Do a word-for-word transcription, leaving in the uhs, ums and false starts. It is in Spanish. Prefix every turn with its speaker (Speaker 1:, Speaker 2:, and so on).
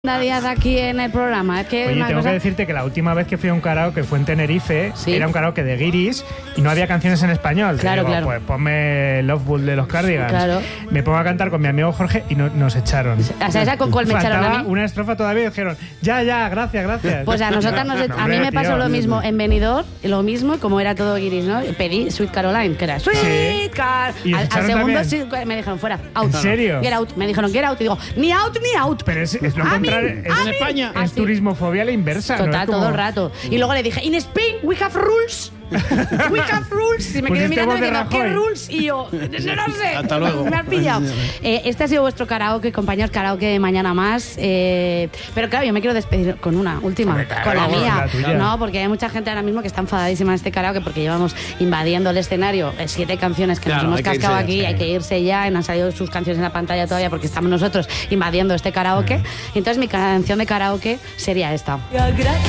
Speaker 1: Díaz aquí en el programa. Es que
Speaker 2: Oye,
Speaker 1: una
Speaker 2: tengo
Speaker 1: cosa...
Speaker 2: que decirte que la última vez que fui a un karaoke fue en Tenerife. ¿Sí? Era un karaoke de guiris y no había canciones en español.
Speaker 1: Claro,
Speaker 2: digo,
Speaker 1: claro.
Speaker 2: Pues ponme Love Bull de los Cardigans.
Speaker 1: Claro.
Speaker 2: Me pongo a cantar con mi amigo Jorge y no, nos echaron.
Speaker 1: O sea, ¿esa con cuál me echaron a mí?
Speaker 2: Una estrofa todavía y dijeron, ya, ya, gracias, gracias.
Speaker 1: Pues a nosotras nos...
Speaker 2: no,
Speaker 1: a mí me
Speaker 2: tío.
Speaker 1: pasó lo mismo en Benidorm, lo mismo, como era todo guiris, ¿no? Pedí Sweet Caroline, que era Sweet
Speaker 2: Sí.
Speaker 1: Caroline. Al, al segundo sí, me dijeron fuera, out.
Speaker 2: ¿En serio?
Speaker 1: Get out. Me dijeron get out y digo, ni out ni out.
Speaker 2: Pero es, es lo
Speaker 1: A mí,
Speaker 2: contrario.
Speaker 1: a
Speaker 2: Es,
Speaker 1: mí.
Speaker 2: es
Speaker 1: Ah, sí.
Speaker 2: turismofobia a la inversa.
Speaker 1: Total,
Speaker 2: ¿no? Es como...
Speaker 1: todo el rato. Y luego le dije, in Spain we have rules. We have rules. Y me quedé mirando y me diciendo, ¿qué rules? Y yo, no lo sé.
Speaker 3: Hasta luego.
Speaker 1: Me has pillado. Eh, este ha sido vuestro karaoke, compañeros, karaoke de Mañana Más. Eh, pero claro, yo me quiero despedir con una última,
Speaker 2: Hombre, claro,
Speaker 1: con la
Speaker 2: vamos,
Speaker 1: mía.
Speaker 2: la tuya.
Speaker 1: No, porque hay mucha gente ahora mismo que está enfadadísima en este karaoke porque llevamos invadiendo el escenario. Eh, siete canciones que
Speaker 3: Claro,
Speaker 1: nos
Speaker 3: hay
Speaker 1: hemos
Speaker 3: que
Speaker 1: cascado
Speaker 3: irse,
Speaker 1: aquí,
Speaker 3: sí.
Speaker 1: hay que irse ya. Y no han salido sus canciones en la pantalla todavía porque estamos nosotros invadiendo este karaoke. Y entonces mi canción de karaoke sería esta.
Speaker 4: Gracias.